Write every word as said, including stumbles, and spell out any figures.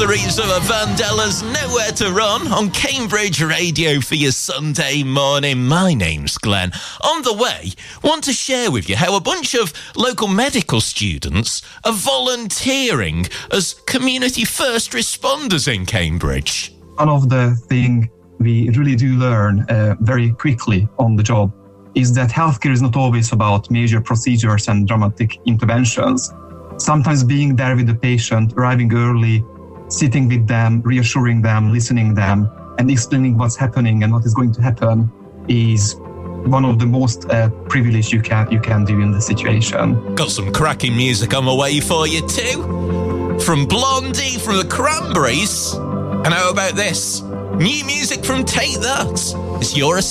Theresa Vandella's Nowhere to Run on Cambridge Radio for your Sunday morning. My name's Glenn. On the way, want to share with you how a bunch of local medical students are volunteering as community first responders in Cambridge. One of the things we really do learn uh, very quickly on the job is that healthcare is not always about major procedures and dramatic interventions. Sometimes being there with the patient, arriving early, sitting with them, reassuring them, listening them, and explaining what's happening and what is going to happen is one of the most uh, privileged you can you can do in the situation. Got some cracking music on the way for you too. From Blondie, from the Cranberries. And how about this? New music from Take That. It's your